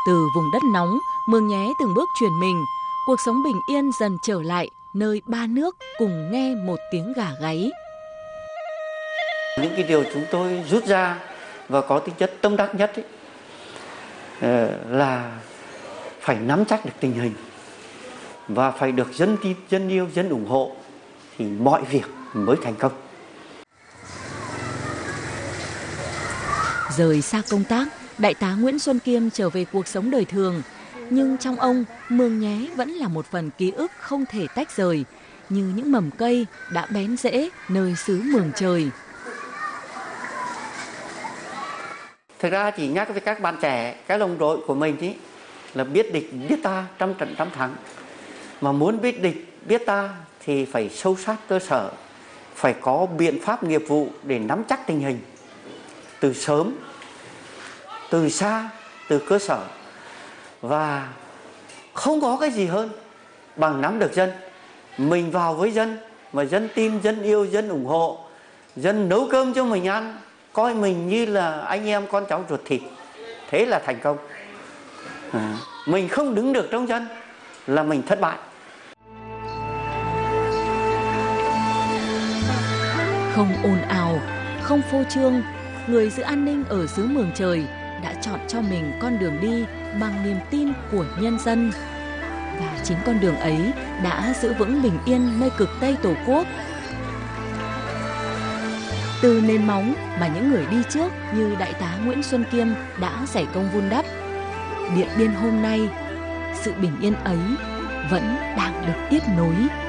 Từ vùng đất nóng, Mường Nhé từng bước chuyển mình, cuộc sống bình yên dần trở lại nơi ba nước cùng nghe một tiếng gà gáy. Những cái điều chúng tôi rút ra và có tính chất tâm đắc nhất là phải nắm chắc được tình hình và phải được dân tin, dân yêu, dân ủng hộ thì mọi việc mới thành công. Rời xa công tác, Đại tá Nguyễn Xuân Kiêm trở về cuộc sống đời thường. Nhưng trong ông, Mường Nhé vẫn là một phần ký ức không thể tách rời, như những mầm cây đã bén rễ nơi xứ Mường Trời. Thực ra chỉ nhắc với các bạn trẻ, cái đồng đội của mình ý, là biết địch, biết ta, trăm trận trăm thắng. Mà muốn biết địch, biết ta thì phải sâu sát cơ sở, phải có biện pháp nghiệp vụ để nắm chắc tình hình. Từ sớm, từ xa, từ cơ sở. Và không có cái gì hơn bằng nắm được dân. Mình vào với dân, mà dân tin, dân yêu, dân ủng hộ, dân nấu cơm cho mình ăn, coi mình như là anh em con cháu ruột thịt. Thế là thành công. Mình không đứng được trong dân là mình thất bại. Không ồn ào, không phô trương, người giữ an ninh ở xứ Mường Trời đã chọn cho mình con đường đi bằng niềm tin của nhân dân. Và chính con đường ấy đã giữ vững bình yên nơi cực Tây Tổ quốc. Từ nền móng mà những người đi trước như Đại tá Nguyễn Xuân Kiêm đã giải công vun đắp, Điện Biên hôm nay, sự bình yên ấy vẫn đang được tiếp nối.